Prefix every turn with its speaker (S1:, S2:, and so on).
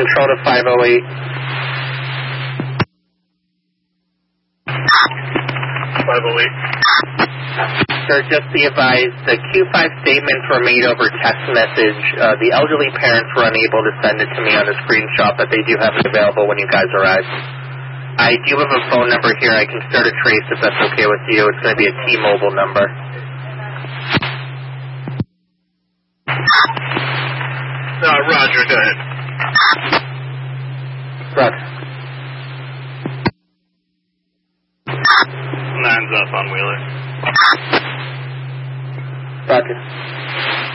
S1: Control to 508.
S2: 508.
S1: Sir, just be advised, the Q5 statements were made over text message. The elderly parents were unable to send it to me on a screenshot, but they do have it available when you guys arrive. I do have a phone number here. I can start a trace if that's okay with you. It's going to be a T-Mobile number.
S2: Roger, go ahead.
S1: Roger.
S2: 9's up on Wheeler.
S1: Roger.